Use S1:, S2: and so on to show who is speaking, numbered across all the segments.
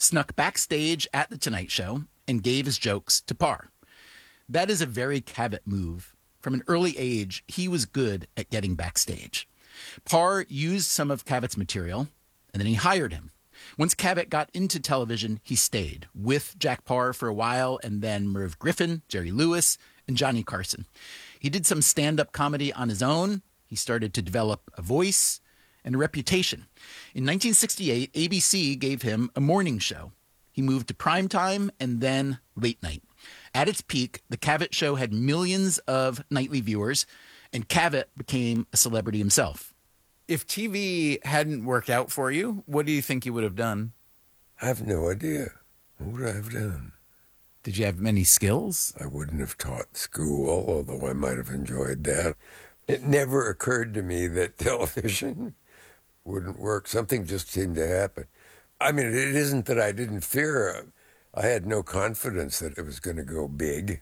S1: snuck backstage at The Tonight Show, and gave his jokes to Parr. That is a very Cavett move. From an early age, he was good at getting backstage. Parr used some of Cavett's material, and then he hired him. Once Cavett got into television, he stayed with Jack Parr for a while, and then Merv Griffin, Jerry Lewis, and Johnny Carson. He did some stand-up comedy on his own. He started to develop a voice and a reputation. In 1968, ABC gave him a morning show. He moved to primetime and then late night. At its peak, The Cavett Show had millions of nightly viewers, and Cavett became a celebrity himself. If TV hadn't worked out for you, what do you think you would have done?
S2: I have no idea. What would I have done?
S1: Did you have many skills?
S2: I wouldn't have taught school, although I might have enjoyed that. It never occurred to me that television wouldn't work. Something just seemed to happen. I mean, it isn't that I didn't fear. I had no confidence that it was going to go big.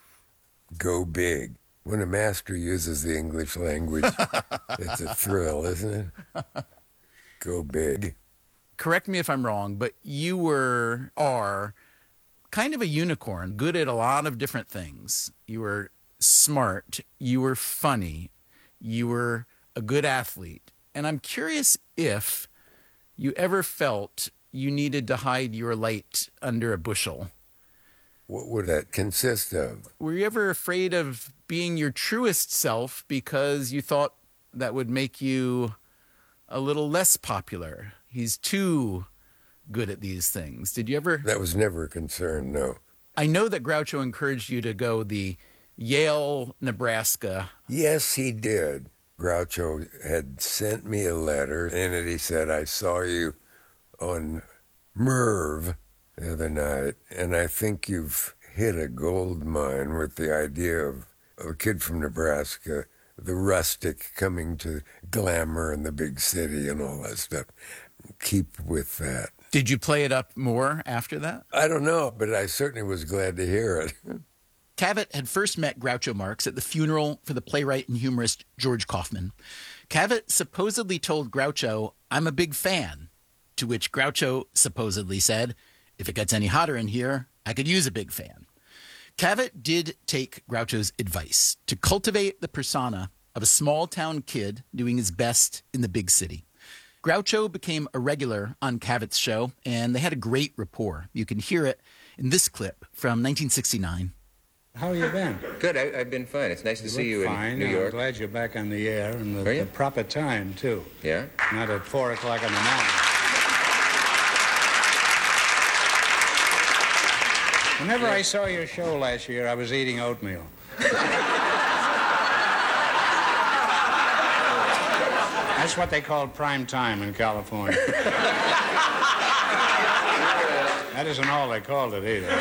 S2: Go big. When a master uses the English language, it's a thrill, isn't it? Go big.
S1: Correct me if I'm wrong, but you are kind of a unicorn, good at a lot of different things. You were smart. You were funny. You were a good athlete. And I'm curious if you ever felt you needed to hide your light under a bushel.
S2: What would that consist of?
S1: Were you ever afraid of being your truest self because you thought that would make you a little less popular? He's too good at these things. Did you ever?
S2: That was never a concern, no.
S1: I know that Groucho encouraged you to go the Yale, Nebraska.
S2: Yes, he did. Groucho had sent me a letter. In it, he said, I saw you on Merv the other night, and I think you've hit a gold mine with the idea of a kid from Nebraska, the rustic coming to glamour in the big city and all that stuff. Keep with that.
S1: Did you play it up more after that?
S2: I don't know, but I certainly was glad to hear it.
S1: Cavett had first met Groucho Marx at the funeral for the playwright and humorist George Kaufman. Cavett supposedly told Groucho, I'm a big fan, to which Groucho supposedly said, if it gets any hotter in here, I could use a big fan. Cavett did take Groucho's advice to cultivate the persona of a small-town kid doing his best in the big city. Groucho became a regular on Cavett's show, and they had a great rapport. You can hear it in this clip from 1969.
S3: How you been?
S4: Good, I've been fine. It's nice to see you
S3: fine.
S4: in New York.
S3: I'm glad you're back on the air and the proper time, too.
S4: Yeah?
S3: Not at 4 o'clock in the morning. Whenever I saw your show last year, I was eating oatmeal. That's what they call prime time in California. That isn't all they called it either.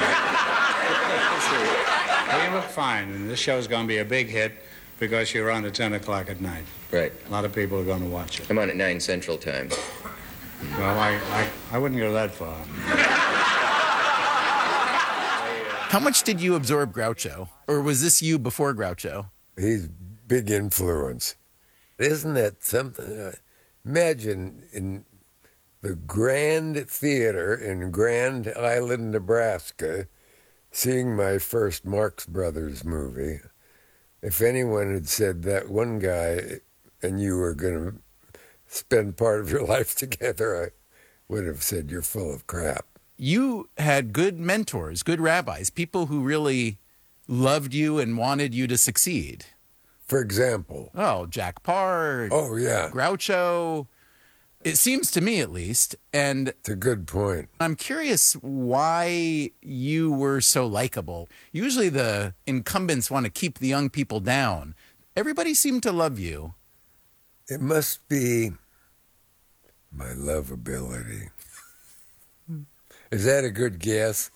S3: Well, you look fine, and this show's going to be a big hit because you're on at 10 o'clock at night.
S4: Right.
S3: A lot of people are going to watch it.
S4: I'm on at 9 Central Time.
S3: Well, I wouldn't go that far.
S1: How much did you absorb Groucho? Or was this you before Groucho?
S2: He's big influence. Isn't that something? Imagine in the Grand Theater in Grand Island, Nebraska, seeing my first Marx Brothers movie. If anyone had said that one guy and you were going to spend part of your life together, I would have said you're full of crap.
S1: You had good mentors, good rabbis, people who really loved you and wanted you to succeed.
S2: For example?
S1: Oh, Jack Parr.
S2: Oh, yeah.
S1: Groucho. It seems to me, at least. And
S2: it's a good point.
S1: I'm curious why you were so likable. Usually the incumbents want to keep the young people down. Everybody seemed to love you.
S2: It must be my lovability. Is that a good guess?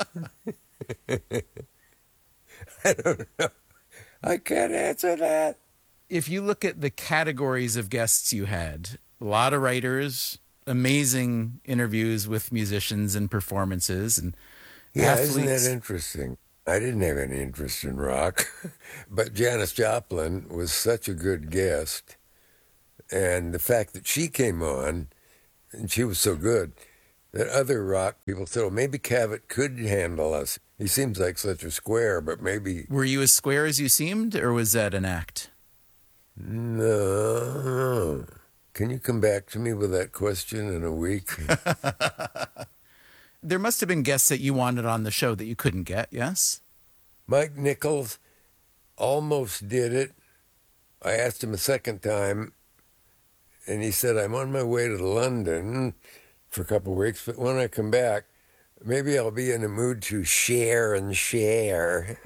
S2: I don't know. I can't answer that.
S1: If you look at the categories of guests you had, a lot of writers, amazing interviews with musicians and performances and athletes.
S2: Isn't that interesting? I didn't have any interest in rock, but Janis Joplin was such a good guest. And the fact that she came on, and she was so good, that other rock people said, well, maybe Cavett could handle us. He seems like such a square, but maybe...
S1: Were you as square as you seemed, or was that an act?
S2: No. Can you come back to me with that question in a week?
S1: There must have been guests that you wanted on the show that you couldn't get, yes?
S2: Mike Nichols almost did it. I asked him a second time, and he said, I'm on my way to London for a couple of weeks, but when I come back, maybe I'll be in a mood to share and share.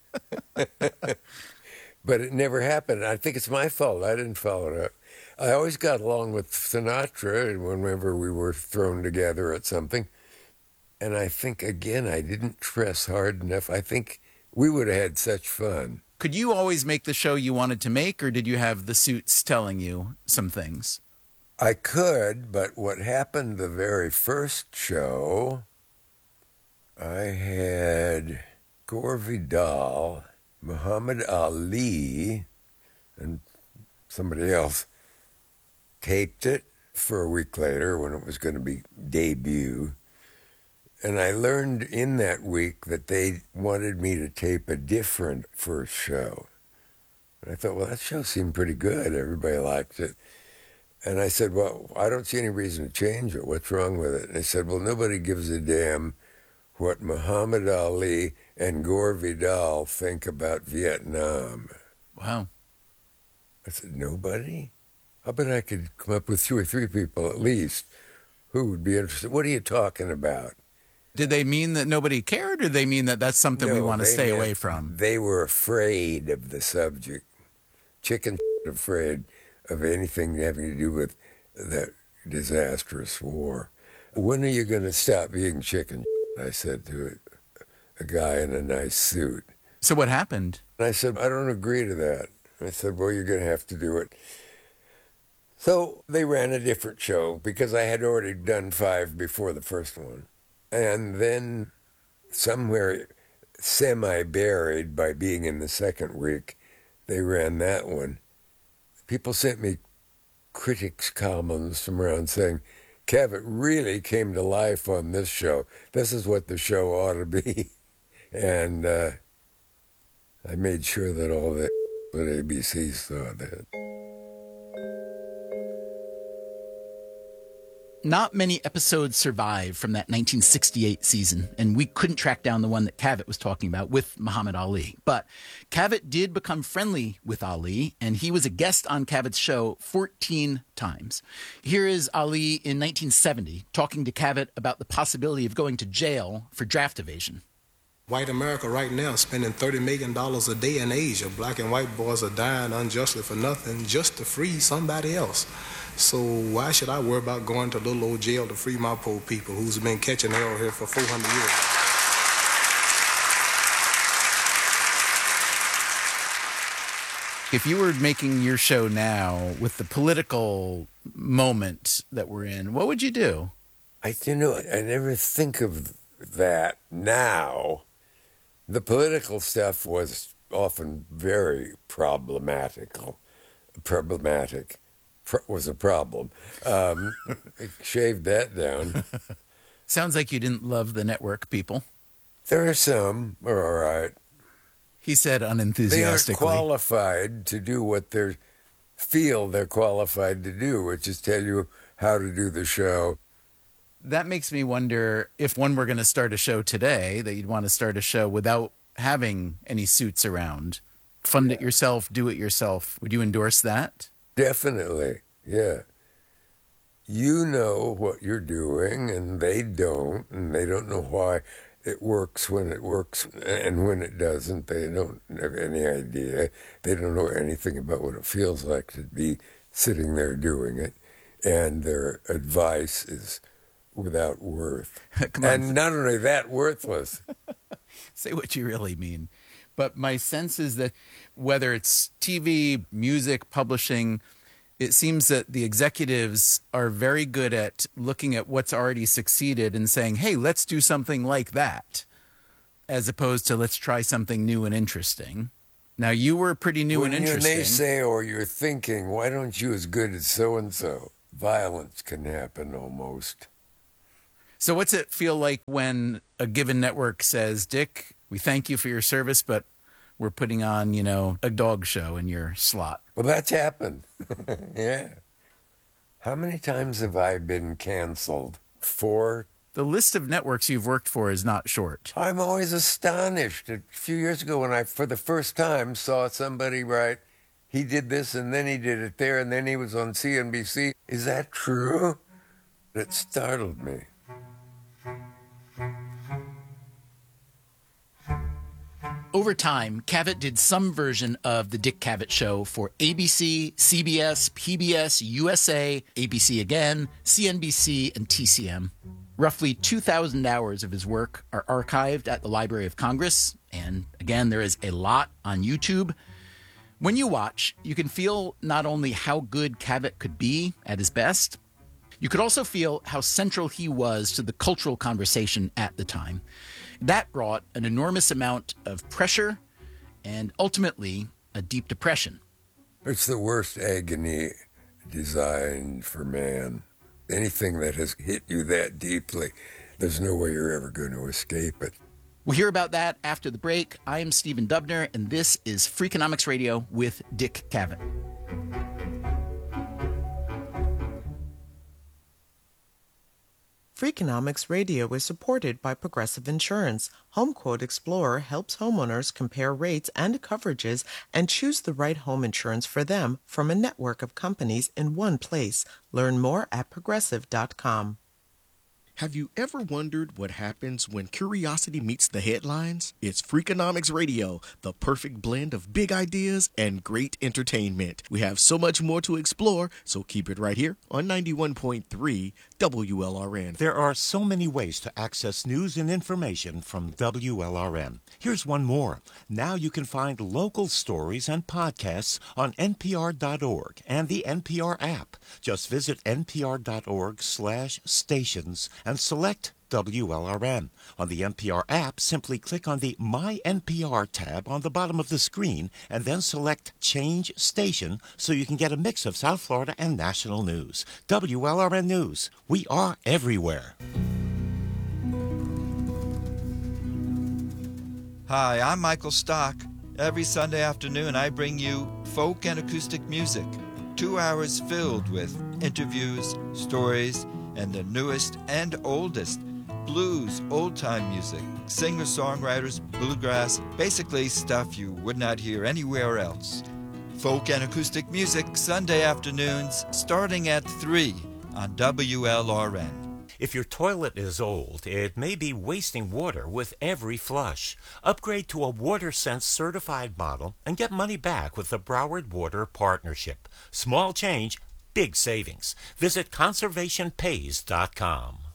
S2: But it never happened. I think it's my fault. I didn't follow it up. I always got along with Sinatra whenever we were thrown together at something. And I think, again, I didn't press hard enough. I think we would have had such fun.
S1: Could you always make the show you wanted to make, or did you have the suits telling you some things?
S2: I could, but what happened the very first show, I had Gore Vidal, Muhammad Ali, and somebody else taped it for a week later when it was going to be debut. And I learned in that week that they wanted me to tape a different first show. And I thought, well, that show seemed pretty good. Everybody liked it. And I said, well, I don't see any reason to change it. What's wrong with it? And they said, well, nobody gives a damn what Muhammad Ali and Gore Vidal think about Vietnam.
S1: Wow.
S2: I said, nobody? I bet I could come up with 2 or 3 people at least who would be interested. What are you talking about?
S1: Did they mean that nobody cared, or they mean that that's something we want to stay away from?
S2: They were afraid of the subject. Chicken afraid of anything having to do with that disastrous war. When are you going to stop being chicken? I said to a guy in a nice suit.
S1: So what happened?
S2: And I said, I don't agree to that. I said, well, you're going to have to do it. So they ran a different show because I had already done 5 before the first one. And then somewhere semi-buried by being in the second week, they ran that one. People sent me critics' columns from around saying, Cavett really came to life on this show. This is what the show ought to be. And I made sure that all the at ABC saw that.
S1: Not many episodes survived from that 1968 season, and we couldn't track down the one that Cavett was talking about with Muhammad Ali. But Cavett did become friendly with Ali, and he was a guest on Cavett's show 14 times. Here is Ali in 1970 talking to Cavett about the possibility of going to jail for draft evasion.
S5: White America right now is spending $30 million a day in Asia. Black and white boys are dying unjustly for nothing just to free somebody else. So why should I worry about going to little old jail to free my poor people who's been catching hell here for 400 years?
S1: If you were making your show now with the political moment that we're in, what would you do?
S2: I never think of that now. The political stuff was often very problematic. Was a problem. I shaved that down.
S1: Sounds like you didn't love the network people.
S2: There are some who are all right.
S1: He said unenthusiastically.
S2: They aren't qualified to do what they feel they're qualified to do, which is tell you how to do the show.
S1: That makes me wonder if one were going to start a show today, that you'd want to start a show without having any suits around. Fund it yourself, do it yourself. Would you endorse that?
S2: Definitely, yeah. You know what you're doing, and they don't know why it works when it works, and when it doesn't, they don't have any idea. They don't know anything about what it feels like to be sitting there doing it, and their advice is without worth. And not only that, worthless.
S1: Say what you really mean. But my sense is that whether it's TV, music, publishing, it seems that the executives are very good at looking at what's already succeeded and saying, hey, let's do something like that, as opposed to let's try something new and interesting. Now, you were pretty new and interesting.
S2: When they say, or you're thinking, why don't you as good as so-and-so? Violence can happen almost.
S1: So what's it feel like when a given network says, Dick, we thank you for your service, but we're putting on, a dog show in your slot?
S2: Well, that's happened. Yeah. How many times have I been canceled? 4.
S1: The list of networks you've worked for is not short.
S2: I'm always astonished. A few years ago when I, for the first time, saw somebody write, he did this and then he did it there and then he was on CNBC. Is that true? It startled me.
S1: Over time, Cavett did some version of The Dick Cavett Show for ABC, CBS, PBS, USA, ABC Again, CNBC, and TCM. Roughly 2,000 hours of his work are archived at the Library of Congress, and again, there is a lot on YouTube. When you watch, you can feel not only how good Cavett could be at his best, you could also feel how central he was to the cultural conversation at the time. That brought an enormous amount of pressure and ultimately a deep depression.
S2: It's the worst agony designed for man. Anything that has hit you that deeply, there's no way you're ever going to escape it.
S1: We'll hear about that after the break. I am Stephen Dubner, and this is Freakonomics Radio with Dick Cavett.
S6: Freakonomics Radio is supported by Progressive Insurance. HomeQuote Explorer helps homeowners compare rates and coverages and choose the right home insurance for them from a network of companies in one place. Learn more at Progressive.com.
S7: Have you ever wondered what happens when curiosity meets the headlines? It's Freakonomics Radio, the perfect blend of big ideas and great entertainment. We have so much more to explore, so keep it right here on 91.3 WLRN.
S8: There are so many ways to access news and information from WLRN. Here's one more. Now you can find local stories and podcasts on NPR.org and the NPR app. Just visit npr.org/stations and select WLRN. On the NPR app, simply click on the My NPR tab on the bottom of the screen and then select Change Station so you can get a mix of South Florida and national news. WLRN News. We are everywhere.
S9: Hi, I'm Michael Stock. Every Sunday afternoon, I bring you folk and acoustic music. 2 hours filled with interviews, stories, and the newest and oldest blues, old-time music, singer-songwriters, bluegrass, basically stuff you would not hear anywhere else. Folk and acoustic music, Sunday afternoons, starting at 3 on WLRN.
S8: If your toilet is old, it may be wasting water with every flush. Upgrade to a WaterSense certified model and get money back with the Broward Water Partnership. Small change, big savings. Visit conservationpays.com.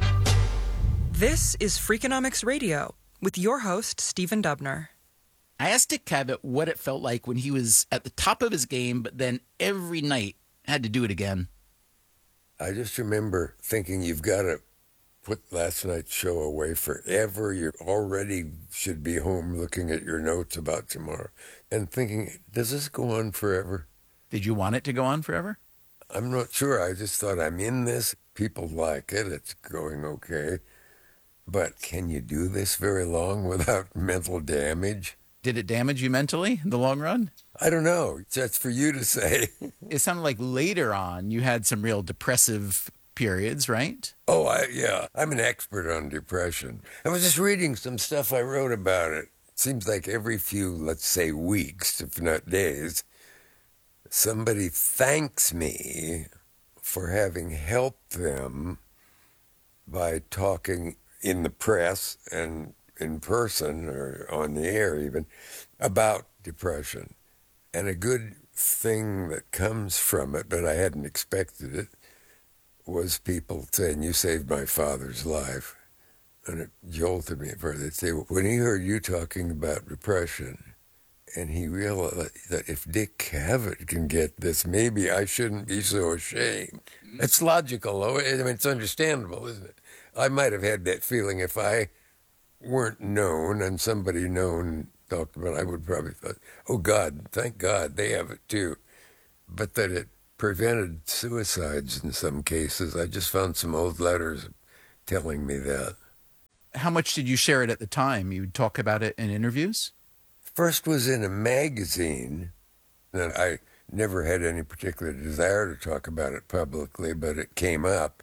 S10: This is Freakonomics Radio with your host, Stephen Dubner.
S1: I asked Dick Cavett what it felt like when he was at the top of his game, but then every night had to do it again.
S2: I just remember thinking you've got to put last night's show away forever. You already should be home looking at your notes about tomorrow and thinking, does this go on forever?
S1: Did you want it to go on forever?
S2: I'm not sure. I just thought I'm in this. People like it. It's going okay. But can you do this very long without mental damage?
S1: Did it damage you mentally in the long run?
S2: I don't know. That's for you to say.
S1: It sounded like later on you had some real depressive periods, right?
S2: Oh, yeah. I'm an expert on depression. I was just reading some stuff I wrote about it. It seems like every few, let's say, weeks, if not days, somebody thanks me for having helped them by talking in the press and in person or on the air even about depression. And a good thing that comes from it, but I hadn't expected it, was people saying, you saved my father's life. And it jolted me further. They'd say, when he heard you talking about depression, and he realized that if Dick Cavett can get this, maybe I shouldn't be so ashamed. It's logical, though. I mean, it's understandable, isn't it? I might have had that feeling if I weren't known and somebody known talked about it, I would probably thought, oh, God, thank God they have it too. But that it prevented suicides in some cases. I just found some old letters telling me that.
S1: How much did you share it at the time? You would talk about it in interviews?
S2: First was in a magazine, and I never had any particular desire to talk about it publicly, but it came up,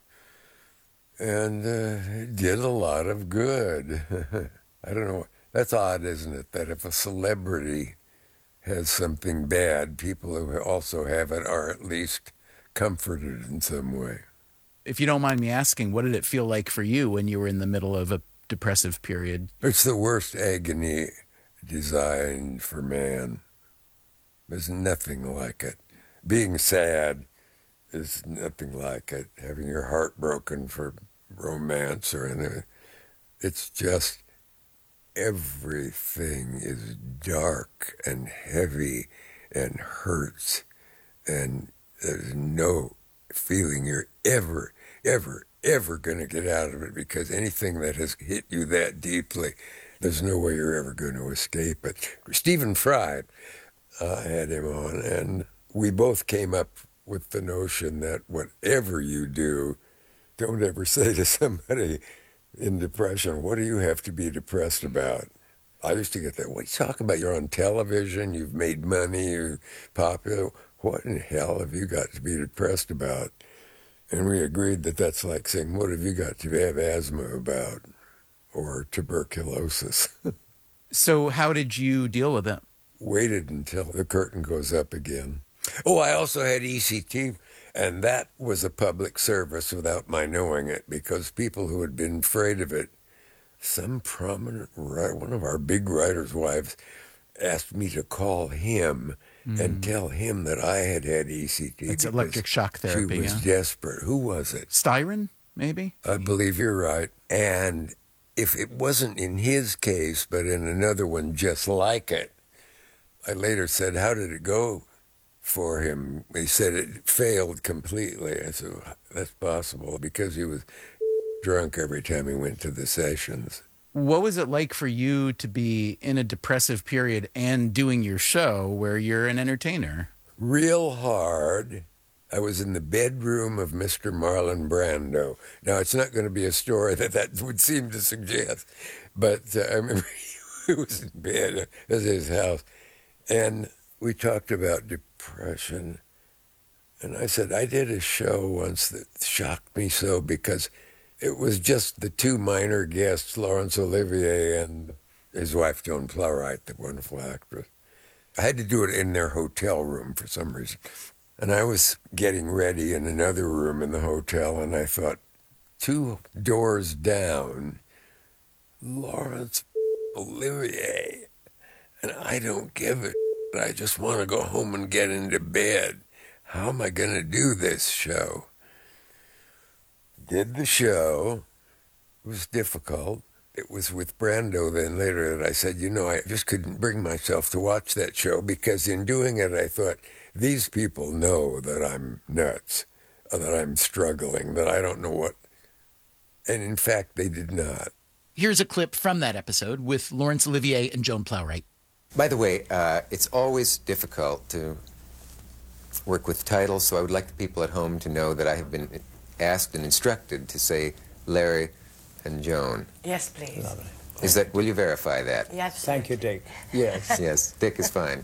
S2: and it did a lot of good. I don't know. That's odd, isn't it, that if a celebrity has something bad, people who also have it are at least comforted in some way.
S1: If you don't mind me asking, what did it feel like for you when you were in the middle of a depressive period?
S2: It's the worst agony designed for man. There's nothing like it. Being sad is nothing like it. Having your heart broken for romance or anything. It's just everything is dark and heavy and hurts, and there's no feeling you're ever going to get out of it, because anything that has hit you that deeply, there's no way you're ever going to escape it. Stephen Fry, I had him on, and we both came up with the notion that whatever you do, don't ever say to somebody in depression, what do you have to be depressed about? I used to get that. What are you talking about? You're on television, you've made money, you're popular. What in hell have you got to be depressed about? And we agreed that that's like saying, what have you got to have asthma about? Or tuberculosis.
S1: So how did you deal with it?
S2: Waited until the curtain goes up again. Oh, I also had ECT, and that was a public service without my knowing it, because people who had been afraid of it, some prominent writer, one of our big writers' wives, asked me to call him and tell him that I had ECT.
S1: It's electric shock therapy.
S2: She was desperate. Who was it?
S1: Styron, maybe?
S2: I believe you're right. And if it wasn't in his case, but in another one just like it, I later said, how did it go for him? He said it failed completely. I said, that's possible, because he was drunk every time he went to the sessions.
S1: What was it like for you to be in a depressive period and doing your show where you're an entertainer?
S2: Real hard. I was in the bedroom of Mr. Marlon Brando. Now, it's not going to be a story that would seem to suggest, but I remember he was in bed at his house, and we talked about depression. And I said, I did a show once that shocked me so, because it was just the two minor guests, Laurence Olivier and his wife, Joan Plowright, the wonderful actress. I had to do it in their hotel room for some reason. And I was getting ready in another room in the hotel, and I thought, two doors down, Laurence Olivier. And I don't give a shit. I just want to go home and get into bed. How am I going to do this show? Did the show. It was difficult. It was with Brando then later that I said, I just couldn't bring myself to watch that show, because in doing it, I thought, these people know that I'm nuts, that I'm struggling, that I don't know what. And in fact, they did not.
S1: Here's a clip from that episode with Laurence Olivier and Joan Plowright.
S4: By the way, it's always difficult to work with titles, so I would like the people at home to know that I have been asked and instructed to say Larry and Joan.
S11: Yes, please.
S4: Lovely. Will you verify that?
S11: Yes.
S12: Thank you, Dick. Yes.
S4: Yes, Dick is fine.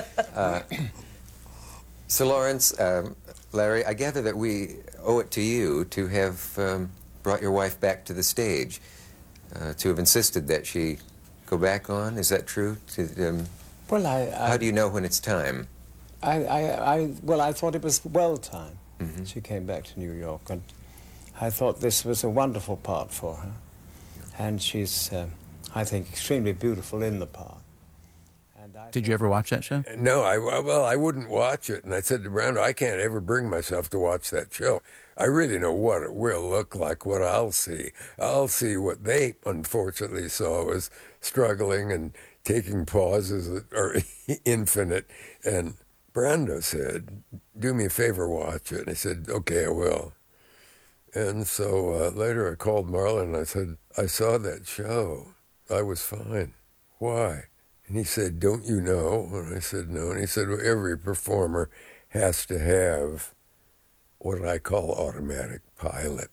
S4: So, Laurence, Larry, I gather that we owe it to you to have brought your wife back to the stage, to have insisted that she go back on. Is that true?
S12: Well,
S4: how do you know when it's time?
S12: I thought it was well time.
S4: Mm-hmm.
S12: She came back to New York, and I thought this was a wonderful part for her. And she's, I think, extremely beautiful in the part.
S1: Did you ever watch that show?
S2: No, I wouldn't watch it. And I said to Brando, I can't ever bring myself to watch that show. I really know what it will look like, what I'll see. I'll see what they, unfortunately, saw was struggling and taking pauses that are infinite. And Brando said, do me a favor, watch it. And I said, okay, I will. And so later I called Marlon and I said, I saw that show. I was fine. Why? And he said, don't you know? And I said, no. And he said, well, every performer has to have what I call automatic pilot.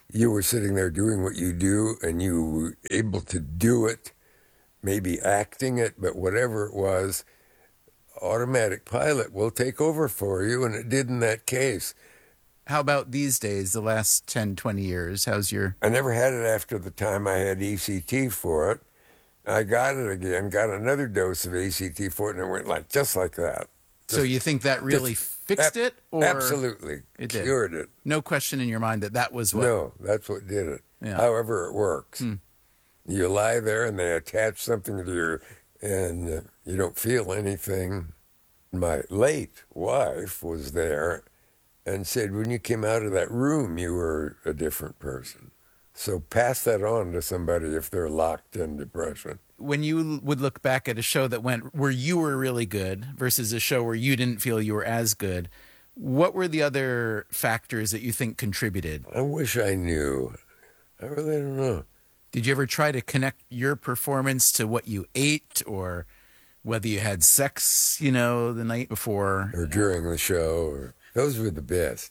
S2: you were sitting there doing what you do and you were able to do it, maybe acting it, but whatever it was, automatic pilot will take over for you, and it did in that case.
S1: How about these days, the last 10, 20 years? How's your...
S2: I never had it after the time I had ECT for it. I got it again, got another dose of ECT for it, and it went like just like that.
S1: So you think that really fixed it? Or
S2: absolutely.
S1: It
S2: cured it.
S1: No question in your mind that was what...
S2: No, that's what did it.
S1: Yeah.
S2: However it works. You lie there and they attach something to your... and you don't feel anything. My late wife was there and said, when you came out of that room, you were a different person. So pass that on to somebody if they're locked in depression.
S1: When you would look back at a show that went where you were really good versus a show where you didn't feel you were as good, what were the other factors that you think contributed?
S2: I wish I knew. I really don't know.
S1: Did you ever try to connect your performance to what you ate or whether you had sex, the night before?
S2: Or during the show. Or those were the best.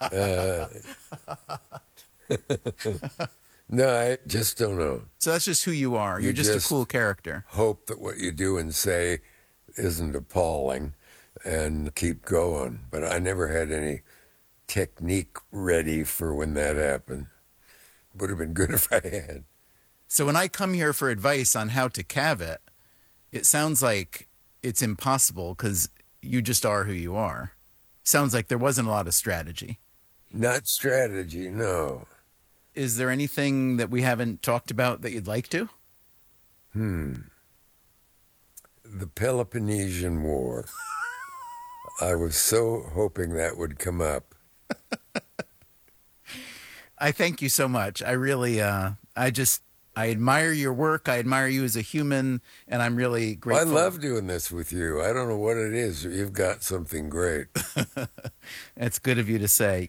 S2: No, I just don't know.
S1: So that's just who you are. You're just a cool character.
S2: Hope that what you do and say isn't appalling and keep going. But I never had any technique ready for when that happened. Would have been good if I had.
S1: So when I come here for advice on how to cav it sounds like it's impossible because you just are who you are. Sounds like there wasn't a lot of strategy.
S2: Not strategy, no.
S1: Is there anything that we haven't talked about that you'd like to?
S2: The Peloponnesian War. I was so hoping that would come up.
S1: I thank you so much. I really, I admire your work. I admire you as a human, and I'm really grateful.
S2: I love doing this with you. I don't know what it is. You've got something great.
S1: It's good of you to say.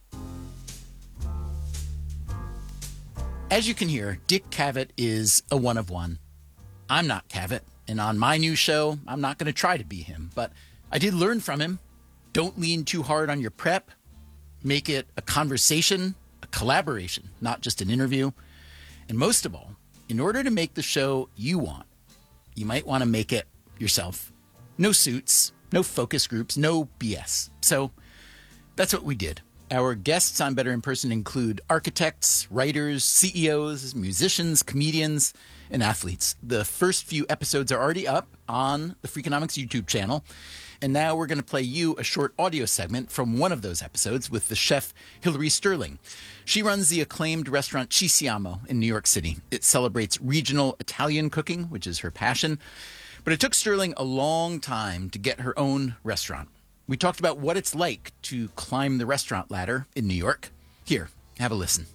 S1: As you can hear, Dick Cavett is a one of one. I'm not Cavett, and on my new show, I'm not going to try to be him, but I did learn from him. Don't lean too hard on your prep. Make it a conversation, a collaboration, not just an interview. And most of all, in order to make the show you want, you might want to make it yourself. No suits, no focus groups, no BS. So that's what we did. Our guests on Better in Person include architects, writers, CEOs, musicians, comedians, and athletes. The first few episodes are already up on the Freakonomics YouTube channel. And now we're going to play you a short audio segment from one of those episodes with the chef Hilary Sterling. She runs the acclaimed restaurant Ci Siamo in New York City. It celebrates regional Italian cooking, which is her passion. But it took Sterling a long time to get her own restaurant. We talked about what it's like to climb the restaurant ladder in New York. Here, have a listen.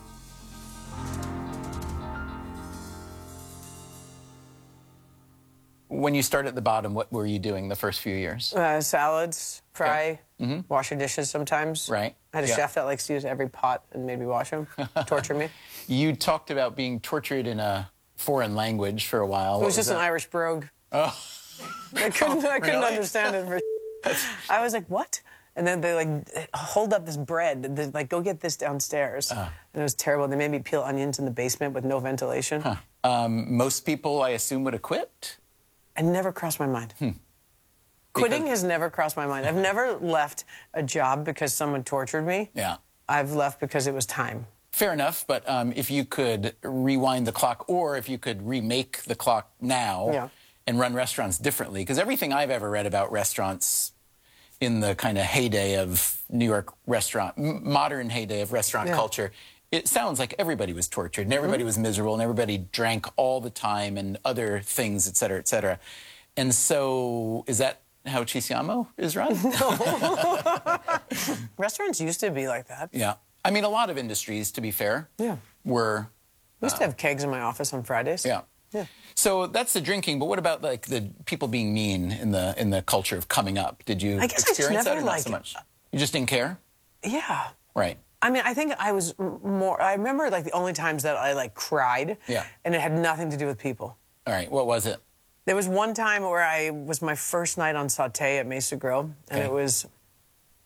S1: When you started at the bottom, what were you doing the first few years?
S11: Salads, fry, wash your dishes sometimes.
S1: Right.
S11: I had a chef that likes to use every pot and made me wash them, torture me.
S1: You talked about being tortured in a foreign language for a while.
S11: It was just an Irish brogue.
S1: Oh.
S11: I couldn't understand it for I was like, what? And then they hold up this bread. They're like, go get this downstairs. And it was terrible. They made me peel onions in the basement with no ventilation.
S1: Most people, I assume, would have quit?
S11: It never crossed my mind. Quitting has never crossed my mind. I've never left a job because someone tortured me.
S1: Yeah.
S11: I've left because it was time.
S1: Fair enough, but if you could rewind the clock or if you could remake the clock now and run restaurants differently, because everything I've ever read about restaurants in the kind of heyday of New York restaurant, modern heyday of restaurant culture, it sounds like everybody was tortured and everybody was miserable and everybody drank all the time and other things, et cetera, et cetera. And so is that how Ci Siamo is run?
S11: No. Restaurants used to be like that.
S1: Yeah. I mean, a lot of industries, to be fair, were...
S11: We used to have kegs in my office on Fridays.
S1: Yeah. So that's the drinking, but what about like the people being mean in the culture of coming up? Did you experience that or not so much? You just didn't care?
S11: Yeah.
S1: Right.
S11: I mean, I think I was more... I remember like the only times that I cried.
S1: Yeah.
S11: And it had nothing to do with people.
S1: All right. What was it?
S11: There was one time where I was my first night on Sauté at Mesa Grill, and it was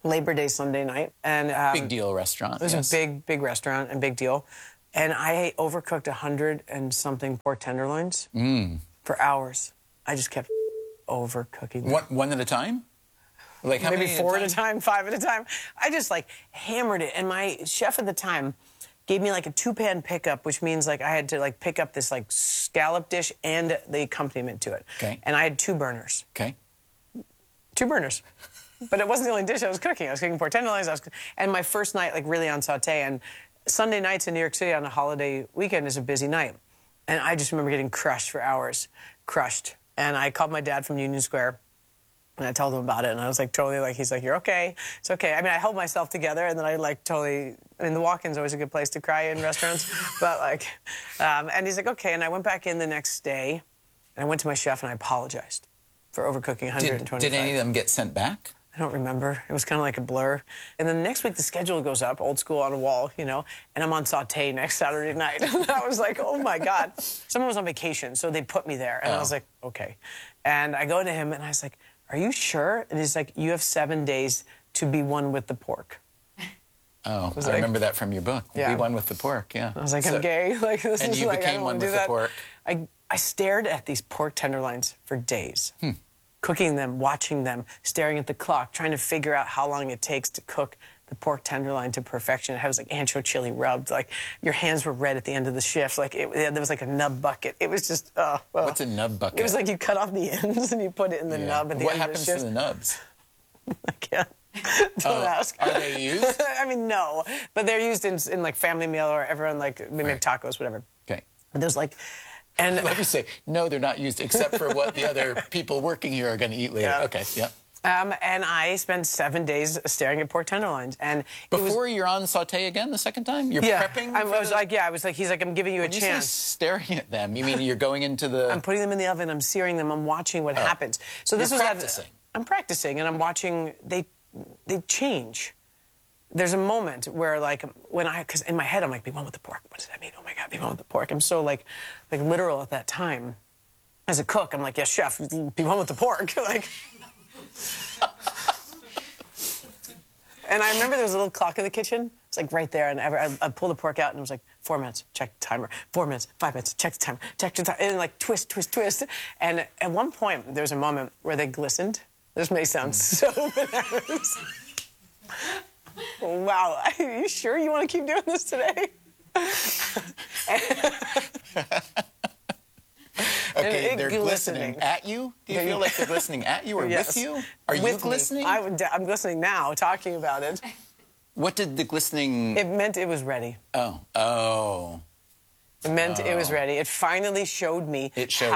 S11: Labor Day Sunday night. And
S1: big deal restaurant.
S11: It was a big, big restaurant and big deal. And I overcooked 100 and something pork tenderloins for hours. I just kept overcooking them.
S1: One at a time? Like how
S11: Maybe
S1: many
S11: 4 at a time, 5 at a time. I just like hammered it. And my chef at the time gave me like a 2-pan pickup, which means like I had to like pick up this like scallop dish and the accompaniment to it.
S1: Okay.
S11: And I had 2 burners.
S1: Okay.
S11: 2 burners. But it wasn't the only dish I was cooking. I was cooking pork tenderloins. And my first night, like, really on saute. And Sunday nights in New York City on a holiday weekend is a busy night. And I just remember getting crushed for hours. Crushed. And I called my dad from Union Square. And I told him about it. And I was like, totally, like, he's like, you're okay. It's okay. I mean, I held myself together. And then I, like, totally... I mean, the walk-in's always a good place to cry in restaurants. But, like... and he's like, okay. And I went back in the next day. And I went to my chef and I apologized for overcooking 125.
S1: Did any of them get sent back?
S11: I don't remember. It was kind of like a blur. And then next week, the schedule goes up, old school on a wall, you know, and I'm on saute next Saturday night. And I was like, oh, my God. Someone was on vacation, so they put me there. And I was like, okay. And I go to him, and I was like, are you sure? And he's like, you have 7 days to be one with the pork.
S1: Oh, I remember that from your book.
S11: Yeah.
S1: Be one with the pork, yeah.
S11: I was like, I'm gay. Like, this
S1: and
S11: is
S1: you
S11: like,
S1: became
S11: I don't
S1: one
S11: want to
S1: with
S11: do
S1: the
S11: that.
S1: pork.
S11: I stared at these pork tenderloins for days. Cooking them, watching them, staring at the clock, trying to figure out how long it takes to cook the pork tenderloin to perfection. It was like ancho chili rubbed. Like your hands were red at the end of the shift. Like there was like a nub bucket. It was just,
S1: What's a nub bucket?
S11: It was like you cut off the ends and you put it in the nub at the
S1: what
S11: end
S1: happens
S11: of the shift.
S1: to the nubs?
S11: I can't. Don't ask.
S1: Are they used?
S11: I mean, no. But they're used in like family meal or everyone like, we make tacos, whatever.
S1: Okay.
S11: But there's like... And
S1: let me say, no, they're not used except for what the other people working here are going to eat later.
S11: Yeah.
S1: Okay, yeah.
S11: And I spent 7 days staring at pork tenderloins. And
S1: before you're on saute again the second time? You're prepping?
S11: I was like, he's like, I'm giving you a chance.
S1: When you say staring at them, you mean you're going into the...
S11: I'm putting them in the oven, I'm searing them, I'm watching what happens. So this was
S1: practicing.
S11: I'm practicing, and I'm watching, they change. There's a moment where, like, because in my head, I'm like, be one with the pork. What does that mean? Oh, my God, be one with the pork. I'm so, like literal at that time. As a cook, I'm like, yes, chef, be one with the pork. Like... And I remember there was a little clock in the kitchen. It's like right there, and I pulled the pork out, and it was like 4 minutes, check the timer. 4 minutes, 5 minutes, check the timer, check the timer, and like twist, twist, twist. And at one point, there was a moment where they glistened. This may sound so bananas. Wow, are you sure you want to keep doing this today?
S1: Okay, they're glistening at you? Do you feel like they're glistening at you or with you? Are you glistening?
S11: I'm glistening now, talking about it.
S1: What did the glistening...
S11: It meant it was ready.
S1: Oh.
S11: It meant it was ready. It finally showed me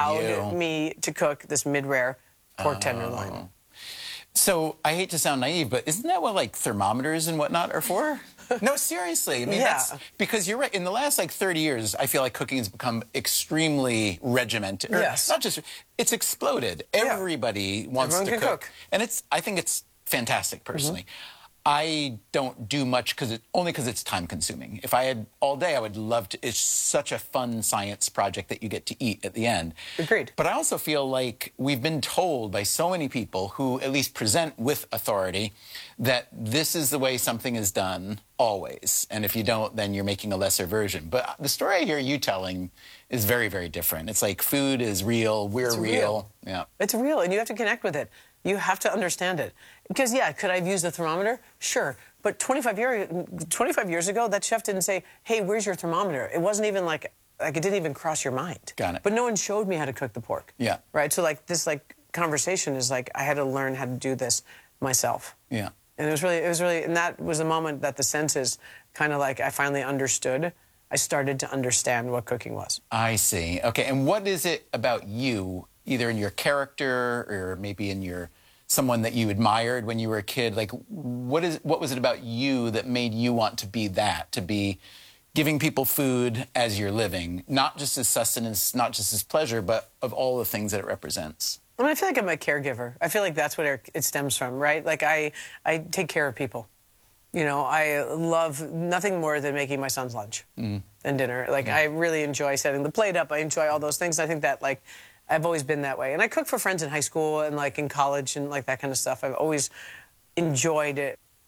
S11: to cook this mid-rare pork tenderloin.
S1: So, I hate to sound naive, but isn't that what, like, thermometers and whatnot are for? No, seriously. I mean, that's... Because you're right. In the last, 30 years, I feel like cooking has become extremely regimented.
S11: Yes.
S1: Not just... It's exploded. Everybody wants to cook. And I think it's fantastic, personally. I don't do much only because it's time-consuming. If I had all day, I would love to. It's such a fun science project that you get to eat at the end.
S11: Agreed.
S1: But I also feel like we've been told by so many people who at least present with authority that this is the way something is done always. And if you don't, then you're making a lesser version. But the story I hear you telling is very, very different. It's like food is real, we're real. Yeah.
S11: It's real, and you have to connect with it. You have to understand it. Because, could I have used a thermometer? Sure. But 25 years ago, that chef didn't say, hey, where's your thermometer? It wasn't even like it didn't even cross your mind.
S1: Got it.
S11: But no one showed me how to cook the pork.
S1: Yeah.
S11: Right? So, this conversation is I had to learn how to do this myself.
S1: Yeah.
S11: And it was really, and that was the moment that the senses kind of I finally understood. I started to understand what cooking was.
S1: I see. Okay, and what is it about you, either in your character or maybe in someone that you admired when you were a kid? What was it about you that made you want to be that, to be giving people food as you're living, not just as sustenance, not just as pleasure, but of all the things that it represents?
S11: I feel like I'm a caregiver. I feel like that's what it stems from, right? I take care of people. You know, I love nothing more than making my son's lunch and dinner. I really enjoy setting the plate up. I enjoy all those things. I think that, I've always been that way. And I cook for friends in high school and, in college and, that kind of stuff. I've always enjoyed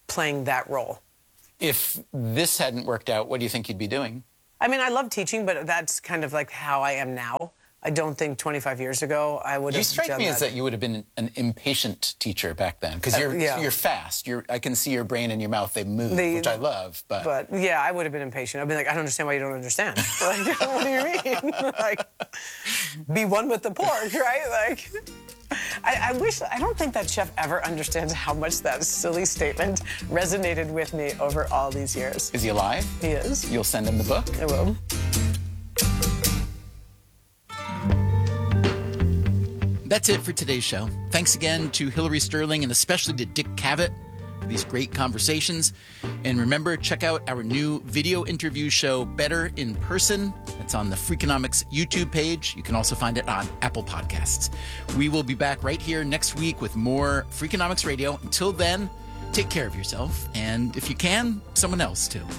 S11: playing that role.
S1: If this hadn't worked out, what do you think you'd be doing?
S11: I mean, I love teaching, but that's kind of like how I am now. I don't think 25 years ago I would have.
S1: You strike me as that you would have been an impatient teacher back then, because you're fast. I can see your brain and your mouth; they move, which I love.
S11: But yeah, I would have been impatient. I'd be like, I don't understand why you don't understand. Like, what do you mean? Like, be one with the pork, right? Like, I don't think that chef ever understands how much that silly statement resonated with me over all these years.
S1: Is he alive?
S11: He is.
S1: You'll send him the book?
S11: I will.
S1: That's it for today's show. Thanks again to Hillary Sterling and especially to Dick Cavett for these great conversations. And remember, check out our new video interview show, Better in Person. It's on the Freakonomics YouTube page. You can also find it on Apple Podcasts. We will be back right here next week with more Freakonomics Radio. Until then, take care of yourself. And if you can, someone else too.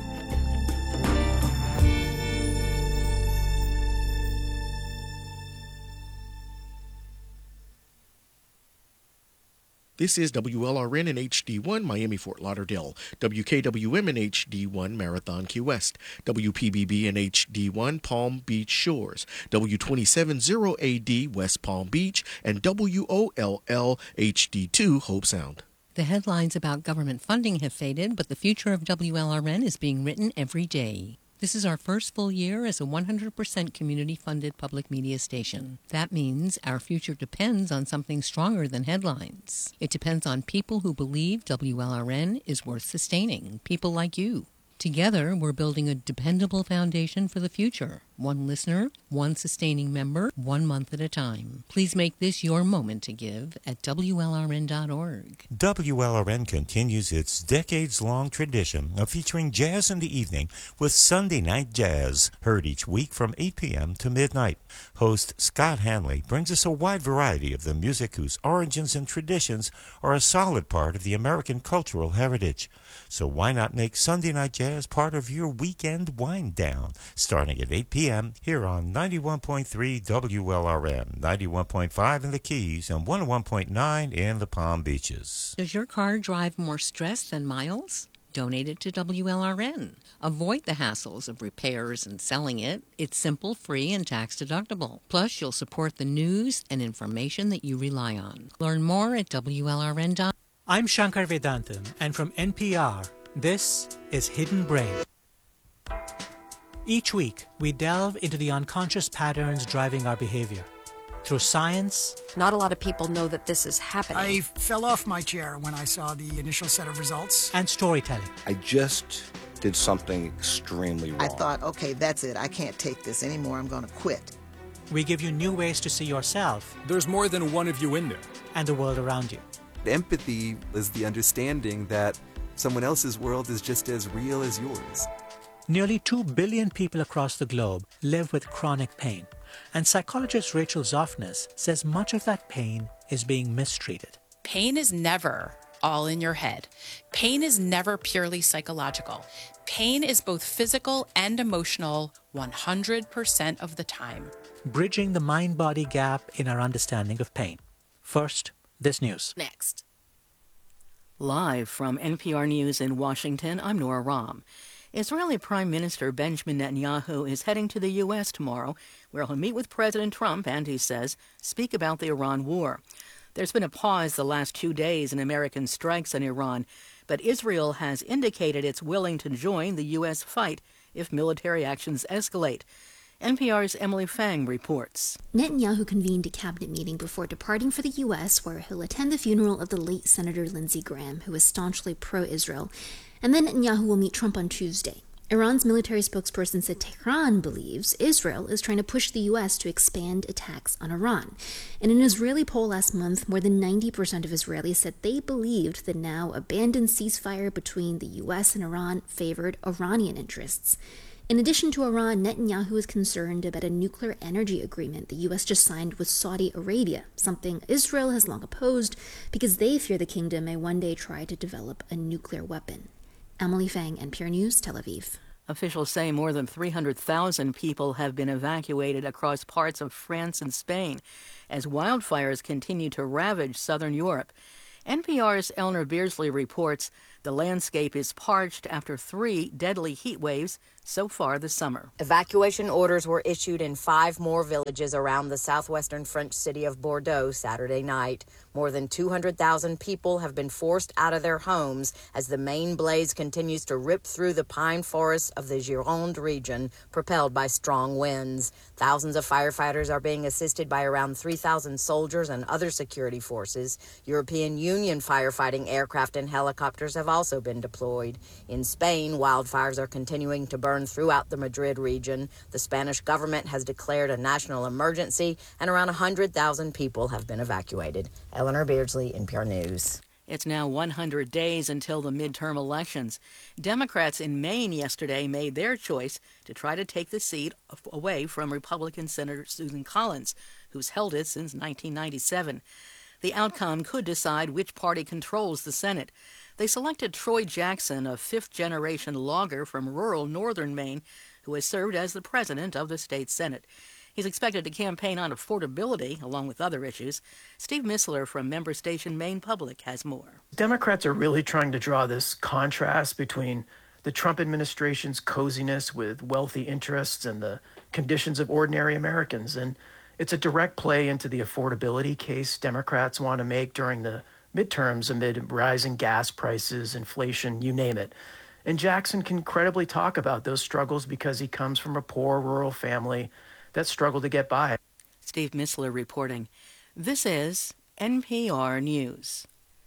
S7: This is WLRN in HD1, Miami, Fort Lauderdale, WKWM in HD1, Marathon, Key West, WPBB in HD1, Palm Beach Shores, W270AD, West Palm Beach, and WOLL HD2, Hope Sound.
S13: The headlines about government funding have faded, but the future of WLRN is being written every day. This is our first full year as a 100% community-funded public media station. That means our future depends on something stronger than headlines. It depends on people who believe WLRN is worth sustaining, people like you. Together, we're building a dependable foundation for the future. One listener, one sustaining member, 1 month at a time. Please make this your moment to give at WLRN.org.
S8: WLRN continues its decades-long tradition of featuring jazz in the evening with Sunday Night Jazz, heard each week from 8 p.m. to midnight. Host Scott Hanley brings us a wide variety of the music whose origins and traditions are a solid part of the American cultural heritage. So why not make Sunday Night Jazz part of your weekend wind down, starting at 8 p.m. here on 91.3 WLRN, 91.5 in the Keys, and 101.9 in the Palm Beaches.
S13: Does your car drive more stress than miles? Donate it to WLRN. Avoid the hassles of repairs and selling it. It's simple, free, and tax-deductible. Plus, you'll support the news and information that you rely on. Learn more at WLRN.com.
S14: I'm Shankar Vedantam, and from NPR, this is Hidden Brain. Each week, we delve into the unconscious patterns driving our behavior. Through science...
S15: Not a lot of people know that this is happening.
S16: I fell off my chair when I saw the initial set of results.
S14: And storytelling.
S17: I just did something extremely wrong.
S18: I thought, okay, that's it. I can't take this anymore. I'm going to quit.
S14: We give you new ways to see yourself.
S19: There's more than one of you in there.
S14: And the world around you.
S20: Empathy is the understanding that someone else's world is just as real as yours.
S14: Nearly 2 billion people across the globe live with chronic pain, and psychologist Rachel Zoffness says much of that pain is being mistreated.
S21: Pain is never all in your head. Pain is never purely psychological. Pain is both physical and emotional 100% of the time.
S14: Bridging the mind-body gap in our understanding of pain. First, this news.
S21: Next.
S22: Live from NPR News in Washington, I'm Nora Rahm. Israeli Prime Minister Benjamin Netanyahu is heading to the U.S. tomorrow, where he'll meet with President Trump and, he says, speak about the Iran war. There's been a pause the last 2 days in American strikes on Iran, but Israel has indicated it's willing to join the U.S. fight if military actions escalate. NPR's Emily Fang reports.
S23: Netanyahu convened a cabinet meeting before departing for the U.S., where he'll attend the funeral of the late Senator Lindsey Graham, who was staunchly pro-Israel. And then Netanyahu will meet Trump on Tuesday. Iran's military spokesperson said Tehran believes Israel is trying to push the U.S. to expand attacks on Iran. In an Israeli poll last month, more than 90% of Israelis said they believed the now abandoned ceasefire between the U.S. and Iran favored Iranian interests. In addition to Iran, Netanyahu is concerned about a nuclear energy agreement the U.S. just signed with Saudi Arabia, something Israel has long opposed because they fear the kingdom may one day try to develop a nuclear weapon. Emily Fang, NPR News, Tel Aviv.
S22: Officials say more than 300,000 people have been evacuated across parts of France and Spain as wildfires continue to ravage southern Europe. NPR's Eleanor Beardsley reports The landscape is parched after 3 deadly heat waves so far this summer.
S3: Evacuation orders were issued in 5 more villages around the southwestern French city of Bordeaux Saturday night. More than 200,000 people have been forced out of their homes as the main blaze continues to rip through the pine forests of the Gironde region, propelled by strong winds. Thousands of firefighters are being assisted by around 3,000 soldiers and other security forces. European Union firefighting aircraft and helicopters have also been deployed. In Spain, wildfires are continuing to burn throughout the Madrid region. The Spanish government has declared a national emergency, and around 100,000 people have been evacuated. Eleanor Beardsley, NPR News.
S22: It's now 100 days until the midterm elections. Democrats in Maine yesterday made their choice to try to take the seat away from Republican Senator Susan Collins, who's held it since 1997. The outcome could decide which party controls the Senate. They selected Troy Jackson, a fifth-generation logger from rural northern Maine, who has served as the president of the state Senate. He's expected to campaign on affordability, along with other issues. Steve Missler from member station Maine Public has more.
S5: Democrats are really trying to draw this contrast between the Trump administration's coziness with wealthy interests and the conditions of ordinary Americans. And it's a direct play into the affordability case Democrats want to make during the midterms amid rising gas prices, inflation, you name it. And Jackson can credibly talk about those struggles because he comes from a poor rural family that struggled to get by.
S22: Steve Missler reporting. This is NPR News.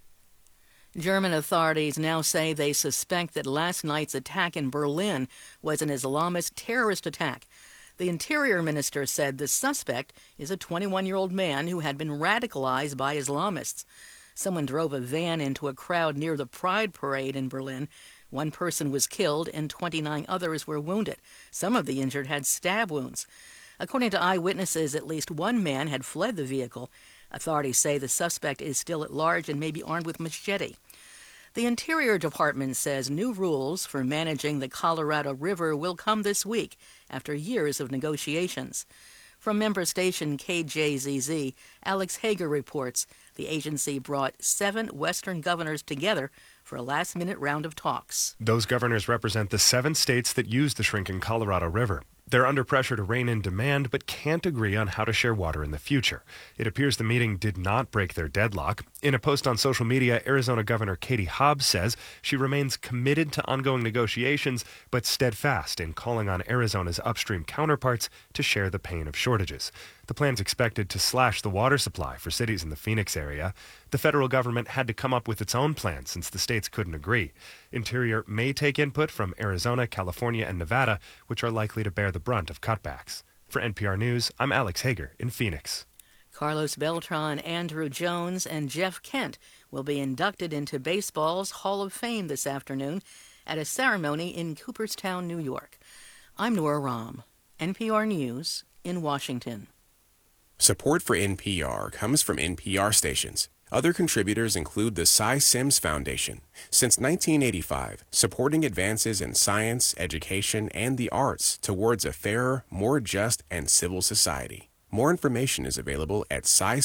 S22: German authorities now say they suspect that last night's attack in Berlin was an Islamist terrorist attack. The Interior Minister said the suspect is a 21-year-old man who had been radicalized by Islamists. Someone drove a van into a crowd near the Pride Parade in Berlin. 1 person was killed and 29 others were wounded. Some of the injured had stab wounds. According to eyewitnesses, at least 1 man had fled the vehicle. Authorities say the suspect is still at large and may be armed with machete. The Interior Department says new rules for managing the Colorado River will come this week after years of negotiations. From member station KJZZ, Alex Hager reports the agency brought 7 Western governors together for a last-minute round of talks.
S6: Those governors represent the 7 states that use the shrinking Colorado River. They're under pressure to rein in demand, but can't agree on how to share water in the future. It appears the meeting did not break their deadlock. In a post on social media, Arizona Governor Katie Hobbs says she remains committed to ongoing negotiations, but steadfast in calling on Arizona's upstream counterparts to share the pain of shortages. The plan's expected to slash the water supply for cities in the Phoenix area. The federal government had to come up with its own plan since the states couldn't agree. Interior may take input from Arizona, California, and Nevada, which are likely to bear the brunt of cutbacks. For NPR News, I'm Alex Hager in Phoenix.
S22: Carlos Beltran, Andrew Jones, and Jeff Kent will be inducted into baseball's Hall of Fame this afternoon at a ceremony in Cooperstown, New York. I'm Nora Rahm, NPR News in Washington.
S24: Support for NPR comes from NPR stations. Other contributors include the Cy Sims Foundation. Since 1985, supporting advances in science, education, and the arts towards a fairer, more just, and civil society. More information is available at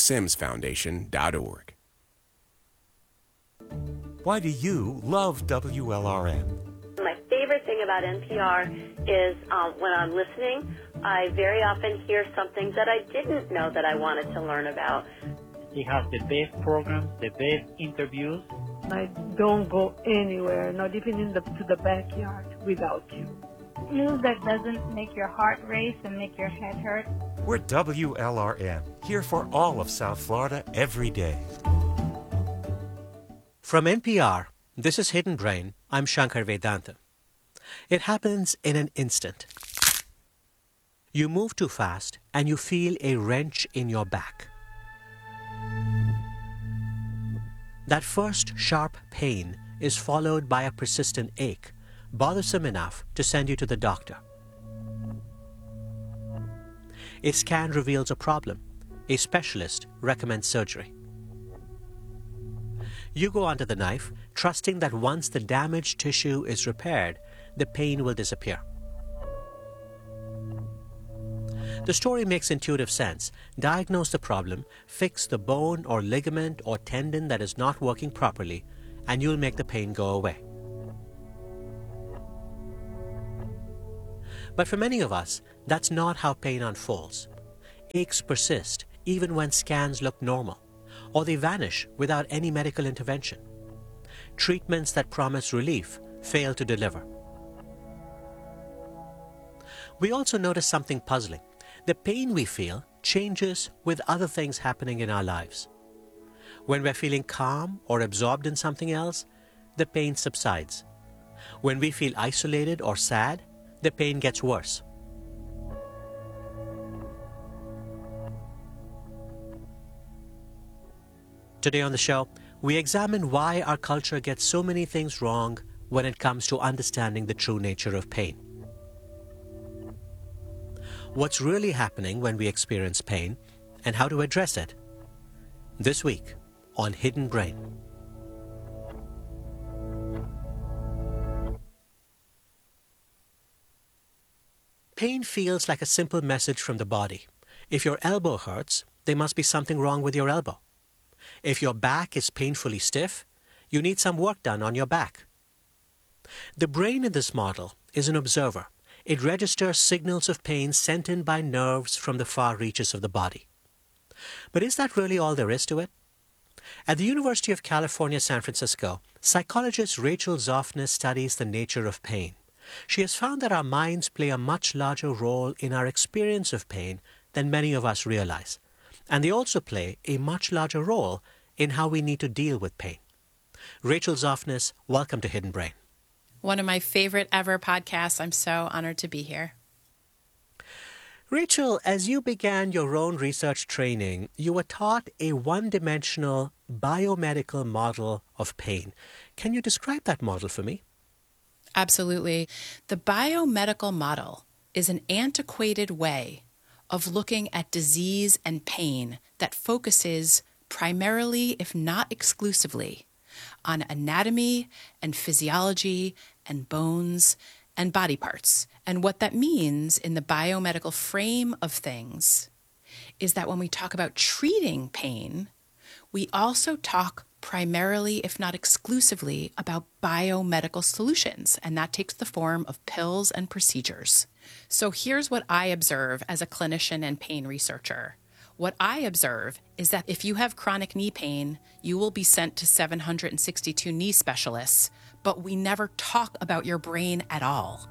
S24: cysimsfoundation.org.
S8: Why do you love WLRN?
S25: My favorite thing about NPR is when I'm listening, I very often hear something that I didn't know that I wanted to learn about.
S26: They have the best programs, the best interviews.
S27: I don't go anywhere, not even to the backyard, without you.
S28: News that doesn't make your heart race and make your head hurt.
S8: We're WLRN, here for all of South Florida every day.
S14: From NPR, this is Hidden Brain. I'm Shankar Vedanta. It happens in an instant. You move too fast and you feel a wrench in your back. That first sharp pain is followed by a persistent ache, bothersome enough to send you to the doctor. A scan reveals a problem. A specialist recommends surgery. You go under the knife, trusting that once the damaged tissue is repaired, the pain will disappear. The story makes intuitive sense. Diagnose the problem, fix the bone or ligament or tendon that is not working properly, and you'll make the pain go away. But for many of us, that's not how pain unfolds. Aches persist even when scans look normal, or they vanish without any medical intervention. Treatments that promise relief fail to deliver. We also notice something puzzling. The pain we feel changes with other things happening in our lives. When we're feeling calm or absorbed in something else, the pain subsides. When we feel isolated or sad, the pain gets worse. Today on the show, we examine why our culture gets so many things wrong when it comes to understanding the true nature of pain. What's really happening when we experience pain, and how to address it. This week on Hidden Brain. Pain feels like a simple message from the body. If your elbow hurts, there must be something wrong with your elbow. If your back is painfully stiff, you need some work done on your back. The brain in this model is an observer. It registers signals of pain sent in by nerves from the far reaches of the body. But is that really all there is to it? At the University of California, San Francisco, psychologist Rachel Zoffness studies the nature of pain. She has found that our minds play a much larger role in our experience of pain than many of us realize. And they also play a much larger role in how we need to deal with pain. Rachel Zoffness, welcome to Hidden Brain.
S21: One of my favorite ever podcasts. I'm so honored to be here.
S14: Rachel, as you began your own research training, you were taught a one-dimensional biomedical model of pain. Can you describe that model for me?
S21: Absolutely. The biomedical model is an antiquated way of looking at disease and pain that focuses primarily, if not exclusively, on anatomy and physiology and bones and body parts. And what that means in the biomedical frame of things is that when we talk about treating pain, we also talk primarily, if not exclusively, about biomedical solutions, and that takes the form of pills and procedures. So here's what I observe as a clinician and pain researcher. What I observe is that if you have chronic knee pain, you will be sent to 762 knee specialists, but we never talk about your brain at all.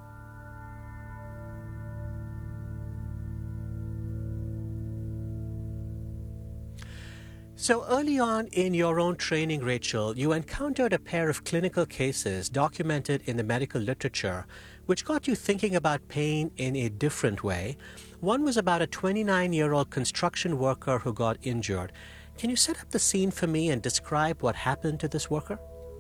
S14: So early on in your own training, Rachel, you encountered a pair of clinical cases documented in the medical literature which got you thinking about pain in a different way. One was about a 29-year-old construction worker who got injured. Can you set up the scene for me and describe what happened to this worker?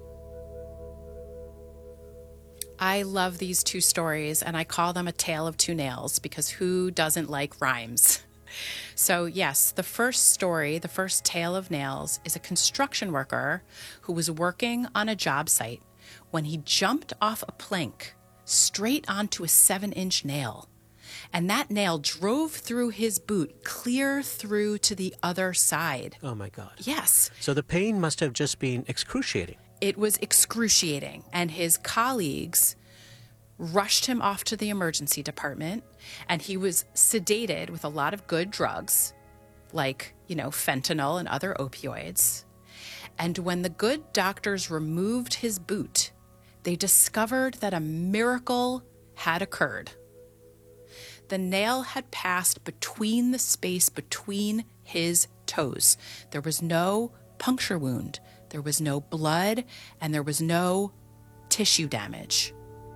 S21: I love these two stories, and I call them a tale of two nails because who doesn't like rhymes? So yes, the first story, the first tale of nails, is a construction worker who was working on a job site when he jumped off a plank straight onto a 7-inch nail. And that nail drove through his boot clear through to the other side.
S14: Oh my God.
S21: Yes.
S14: So the pain must have just been excruciating.
S21: It was excruciating, and his colleagues rushed him off to the emergency department, and he was sedated with a lot of good drugs, like, fentanyl and other opioids. And when the good doctors removed his boot, they discovered that a miracle had occurred. The nail had passed between the space between his toes. There was no puncture wound, there was no blood, and there was no tissue damage.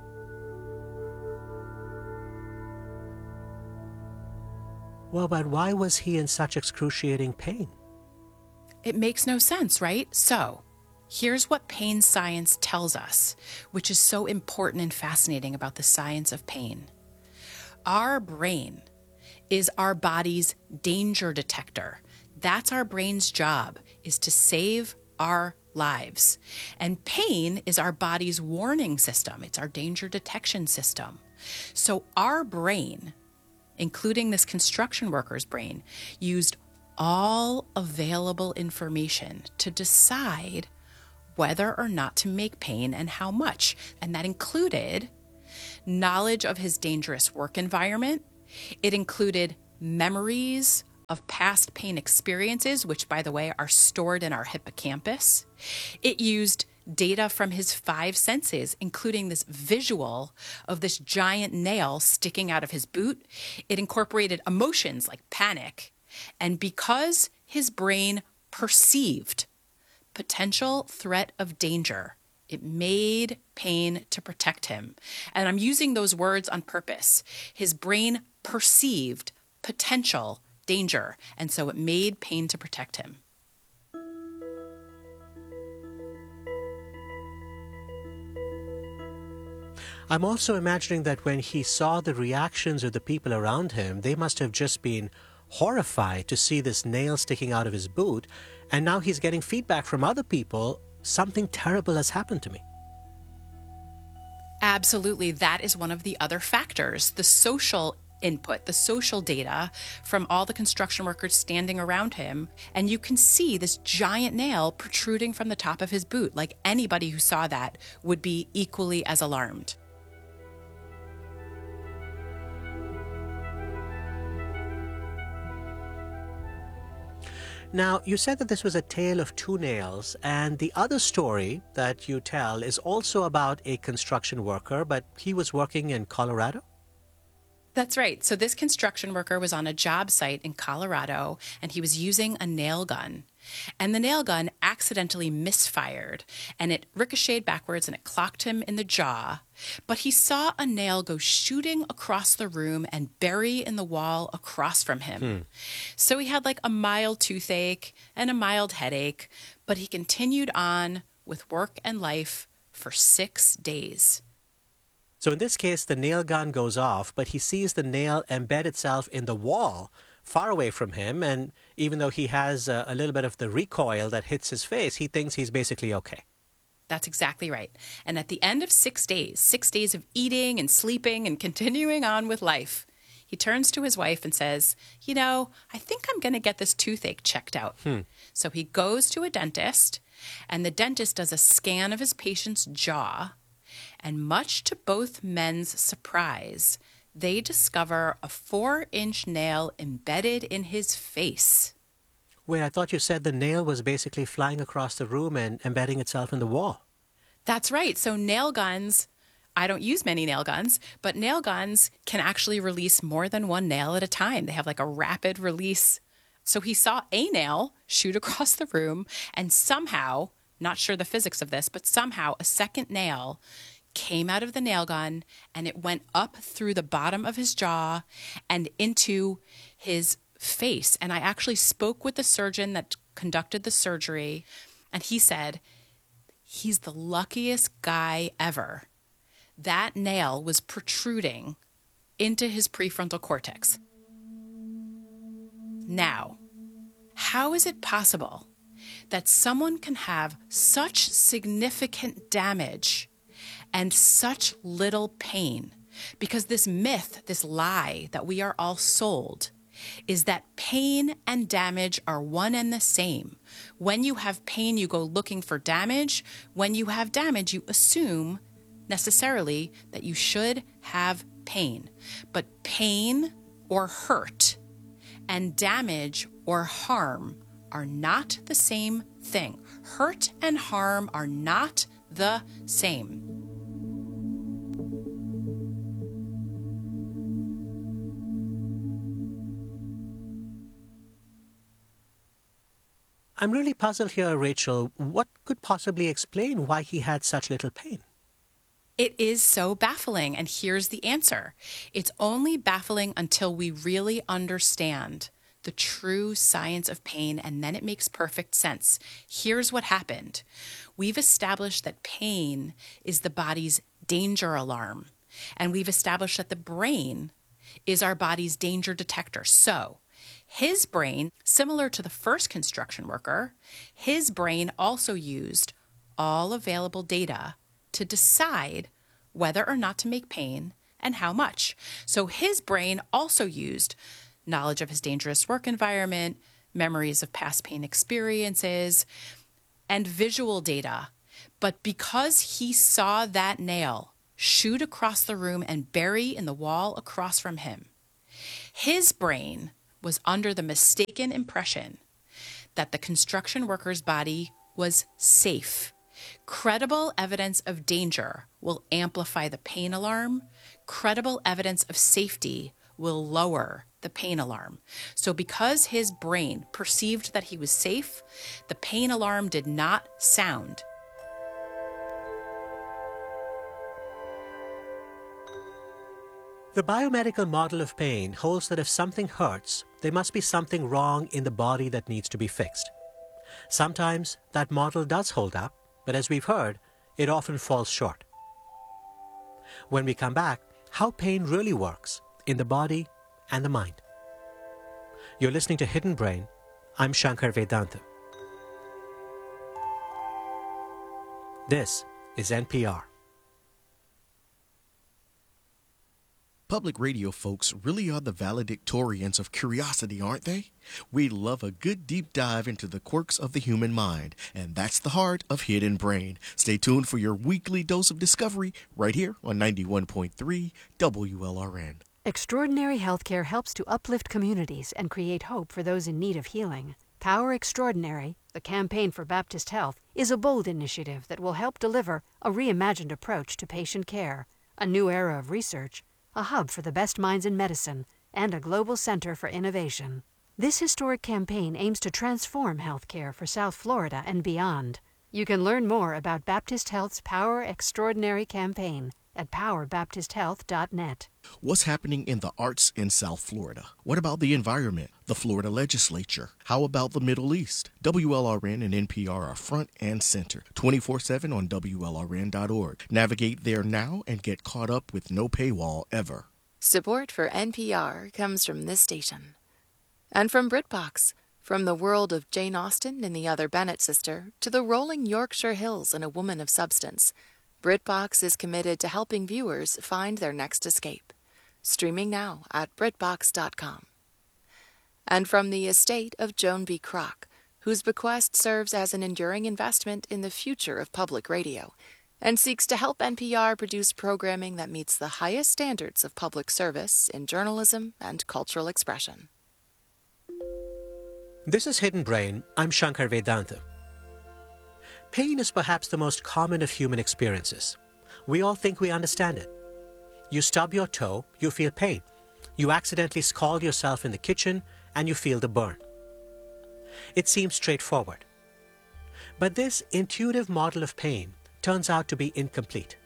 S14: Well, but why was he in such excruciating pain?
S21: It makes no sense, right? So, here's what pain science tells us, which is so important and fascinating about the science of pain. Our brain is our body's danger detector. That's our brain's job, is to save our lives. And pain is our body's warning system. It's our danger detection system. So our brain, including this construction worker's brain, used all available information to decide whether or not to make pain and how much. And that included knowledge of his dangerous work environment. It included memories of past pain experiences, which, by the way, are stored in our hippocampus. It used data from his 5 senses, including this visual of this giant nail sticking out of his boot. It incorporated emotions like panic. And because his brain perceived potential threat of danger, it made pain to protect him. And I'm using those words on purpose. His brain perceived potential danger, and so it made pain to protect him.
S14: I'm also imagining that when he saw the reactions of the people around him, they must have just been horrified to see this nail sticking out of his boot, and now he's getting feedback from other people, something terrible has happened to me.
S21: Absolutely. That is one of the other factors, the social input, the social data from all the construction workers standing around him. And you can see this giant nail protruding from the top of his boot. Like, anybody who saw that would be equally as alarmed.
S14: Now, you said that this was a tale of 2 nails, and the other story that you tell is also about a construction worker, but he was working in Colorado?
S21: That's right. So this construction worker was on a job site in Colorado, and he was using a nail gun. And the nail gun accidentally misfired, and it ricocheted backwards and it clocked him in the jaw. But he saw a nail go shooting across the room and bury in the wall across from him. So he had like a mild toothache and a mild headache, but he continued on with work and life for 6 days.
S14: So in this case, the nail gun goes off, but he sees the nail embed itself in the wall far away from him, and even though he has a little bit of the recoil that hits his face, he thinks he's basically okay.
S21: That's exactly right. And at the end of 6 days, 6 days of eating and sleeping and continuing on with life, he turns to his wife and says, you know, I think I'm going to get this toothache checked out. So he goes to a dentist, and the dentist does a scan of his patient's jaw, and much to both men's surprise, they discover a 4-inch nail embedded in his face.
S14: Wait, I thought you said the nail was basically flying across the room and embedding itself in the wall.
S21: That's right. So nail guns, I don't use many nail guns, but nail guns can actually release more than 1 nail at a time. They have like a rapid release. So he saw a nail shoot across the room, and somehow, not sure the physics of this, but somehow a second nail came out of the nail gun, and it went up through the bottom of his jaw and into his face. And I actually spoke with the surgeon that conducted the surgery, and he said, he's the luckiest guy ever. That nail was protruding into his prefrontal cortex. Now, how is it possible that someone can have such significant damage and such little pain? Because this myth, this lie that we are all sold, is that pain and damage are one and the same. When you have pain, you go looking for damage. When you have damage, you assume necessarily that you should have pain. But pain or hurt and damage or harm are not the same thing. Hurt and harm are not the same.
S14: I'm really puzzled here, Rachel. What could possibly explain why he had such little pain?
S21: It is so baffling, and here's the answer. It's only baffling until we really understand the true science of pain, and then it makes perfect sense. Here's what happened. We've established that pain is the body's danger alarm, and we've established that the brain is our body's danger detector. So his brain, similar to the first construction worker, his brain also used all available data to decide whether or not to make pain and how much. So his brain also used knowledge of his dangerous work environment, memories of past pain experiences, and visual data. But because he saw that nail shoot across the room and bury in the wall across from him, his brain was under the mistaken impression that the construction worker's body was safe. Credible evidence of danger will amplify the pain alarm. Credible evidence of safety will lower the pain alarm. So because his brain perceived that he was safe, the pain alarm did not sound.
S14: The biomedical model of pain holds that if something hurts, there must be something wrong in the body that needs to be fixed. Sometimes that model does hold up, but as we've heard, it often falls short. When we come back, how pain really works in the body and the mind. You're listening to Hidden Brain. I'm Shankar Vedanta. This is NPR.
S1: Public radio folks really are the valedictorians of curiosity, aren't they? We love a good deep dive into the quirks of the human mind, and that's the heart of Hidden Brain. Stay tuned for your weekly dose of discovery right here on 91.3 WLRN.
S2: Extraordinary Healthcare helps to uplift communities and create hope for those in need of healing. Power Extraordinary, the campaign for Baptist Health, is a bold initiative that will help deliver a reimagined approach to patient care, a new era of research, a hub for the best minds in medicine, and a global center for innovation. This historic campaign aims to transform healthcare for South Florida and beyond. You can learn more about Baptist Health's Power Extraordinary campaign at powerbaptisthealth.net.
S1: What's happening in the arts in South Florida? What about the environment, the Florida legislature? How about the Middle East? WLRN and NPR are front and center, 24/7 on WLRN.org. Navigate there now and get caught up with no paywall ever.
S4: Support for NPR comes from this station. And from BritBox, from the world of Jane Austen and the Other Bennet Sister to the rolling Yorkshire Hills and A Woman of Substance, BritBox is committed to helping viewers find their next escape. Streaming now at BritBox.com. And from the estate of Joan B. Kroc, whose bequest serves as an enduring investment in the future of public radio, and seeks to help NPR produce programming that meets the highest standards of public service in journalism and cultural expression.
S14: This is Hidden Brain. I'm Shankar Vedanta. Pain is perhaps the most common of human experiences. We all think we understand it. You stub your toe, you feel pain. You accidentally scald yourself in the kitchen, and you feel the burn. It seems straightforward. But this intuitive model of pain turns out to be incomplete.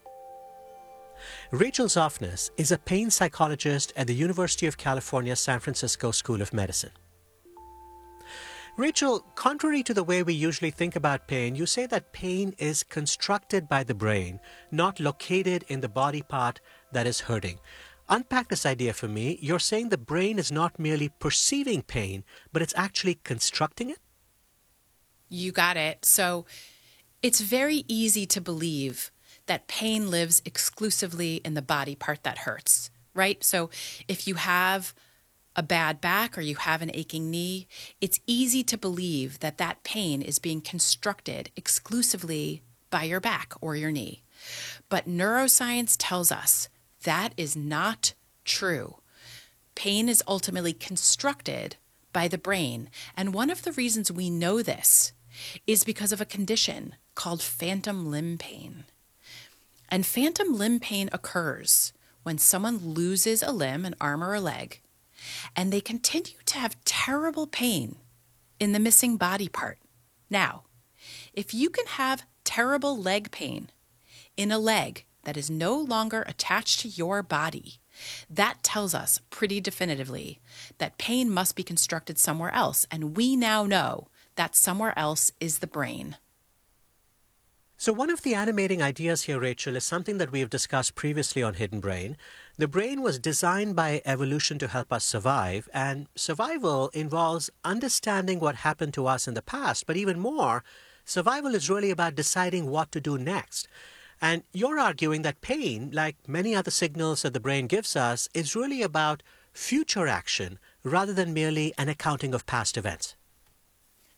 S14: Rachel Zoffness is a pain psychologist at the University of California, San Francisco School of Medicine. Rachel, contrary to the way we usually think about pain, you say that pain is constructed by the brain, not located in the body part that is hurting. Unpack this idea for me. You're saying the brain is not merely perceiving pain, but it's actually constructing it?
S21: You got it. So it's very easy to believe that pain lives exclusively in the body part that hurts, right? So if you have a bad back or you have an aching knee, it's easy to believe that that pain is being constructed exclusively by your back or your knee. But neuroscience tells us that is not true. Pain is ultimately constructed by the brain. And one of the reasons we know this is because of a condition called phantom limb pain. And phantom limb pain occurs when someone loses a limb, an arm or a leg, and they continue to have terrible pain in the missing body part. Now, if you can have terrible leg pain in a leg that is no longer attached to your body, that tells us pretty definitively that pain must be constructed somewhere else, and we now know that somewhere else is the brain.
S14: So one of the animating ideas here, Rachel, is something that we have discussed previously on Hidden Brain. The brain was designed by evolution to help us survive, and survival involves understanding what happened to us in the past, but even more, survival is really about deciding what to do next. And you're arguing that pain, like many other signals that the brain gives us, is really about future action rather than merely an accounting of past events.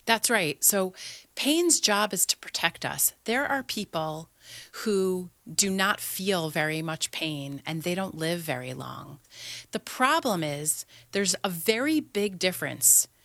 S21: That's right. So pain's job is to protect us. There are people who do not feel very much pain and they don't live very long. The problem is there's a very big difference